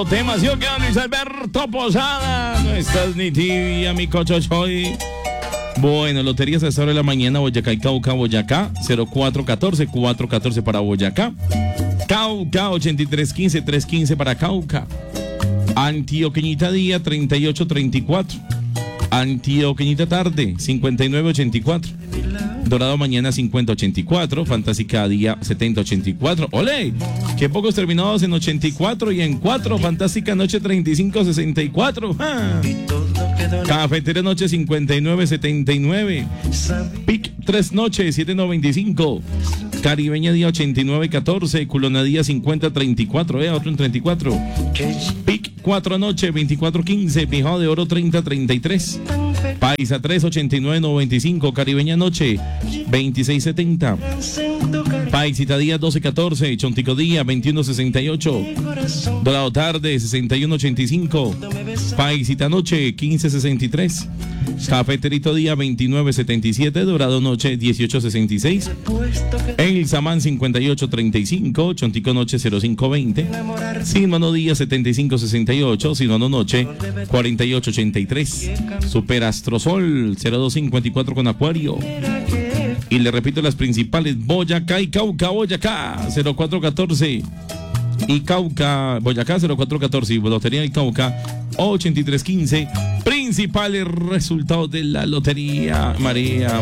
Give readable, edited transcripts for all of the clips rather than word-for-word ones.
Temas, yo quedo Luis Alberto Posada. No estás ni tibia, mi cochochoy. Bueno, loterías a esta hora de la mañana, Boyacá y Cauca, Boyacá, 0414, 414 para Boyacá. Cauca, 8315, 315 para Cauca. Antioqueñita día, 3834. Antioqueñita tarde, 5984. Dorado mañana 5084, Fantástica día 7084. ¡Ole! ¡Qué pocos terminados en 84 y en 4! Fantástica noche 3564. ¡Ah! Cafetera noche 5979. Pic 3 noches 7925. Caribeña día 8914. Culona día 5034. Otro en 34. Pic 4 noche 2415. Pijado de oro 3033. Paisa 3 8995. Caribeña noche 2670. Paisita día 1214. Chontico día 2168. Dorado tarde 6185. Paisita noche 1563. Cafeterito día 2977. Dorado noche 1866. El Samán 5835. Chontico noche 0520. Silvano día 7568. Silvano noche 4883. Superastrosol 0254 con Acuario. Y le repito las principales: Boyacá y Cauca, Boyacá 0414 y Cauca, Boyacá 0414 y Lotería y Cauca 8315. Principales resultados de la lotería, María.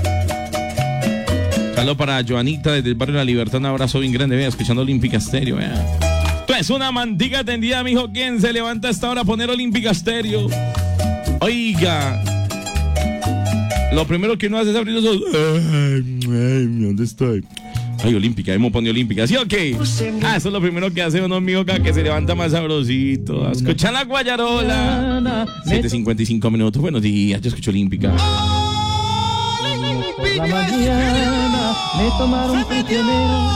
Saludos para Joanita desde el barrio La Libertad, un abrazo bien grande, vea, escuchando Olímpica Estéreo, vea. Pues una mantica tendida, mijo. ¿Quién se levanta a esta hora a poner Olímpica Estéreo? Oiga, lo primero que uno hace es abrir los ojos. ¿Dónde estoy? Ay, Olímpica, hemos ponido Olímpica, ¿sí o qué? Eso es lo primero que hace uno, amigo, que se levanta más sabrosito. Escucha la guayarola. 7:55 minutos, buenos días, yo escucho Olímpica. Por la mañana me tomaron prisionero